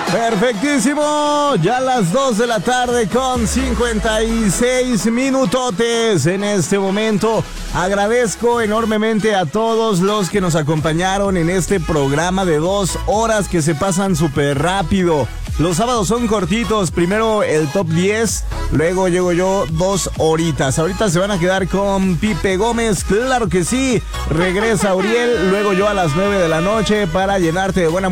Perfectísimo, ya las 2 de la tarde con 56 minutotes en este momento. Agradezco enormemente a todos los que nos acompañaron en este programa de 2 horas que se pasan súper rápido. Los sábados son cortitos, primero el top 10, luego llego yo 2 horitas. Ahorita se van a quedar con Pipe Gómez, claro que sí. Regresa Uriel, luego yo a las 9 de la noche para llenarte de buena